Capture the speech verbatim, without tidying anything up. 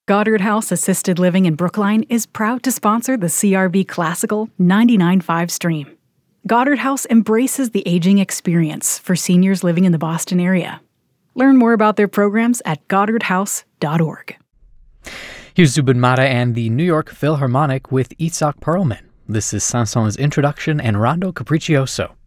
Goddard House Assisted Living in Brookline is proud to sponsor the C R B Classical ninety-nine point five stream. Goddard House embraces the aging experience for seniors living in the Boston area. Learn more about their programs at goddard house dot org. Here's Zubin Mehta and the New York Philharmonic with Itzhak Perlman. This is Saint-Saëns' Introduction and Rondo Capriccioso.